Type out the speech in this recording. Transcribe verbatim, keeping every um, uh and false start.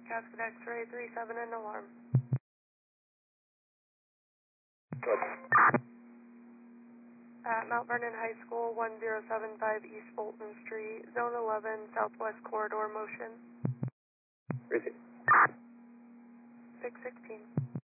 Casket X-ray three seven and alarm. Good. At Mount Vernon High School, one zero seven five East Fulton Street, Zone eleven, Southwest Corridor motion. Receive. six sixteen.